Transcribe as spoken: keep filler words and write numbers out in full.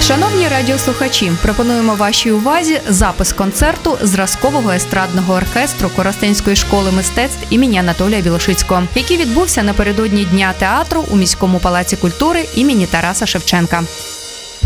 Шановні радіослухачі, пропонуємо вашій увазі запис концерту зразкового естрадного оркестру Коростенської школи мистецтв імені Анатолія Білошицького, який відбувся напередодні Дня театру у міському палаці культури імені Тараса Шевченка.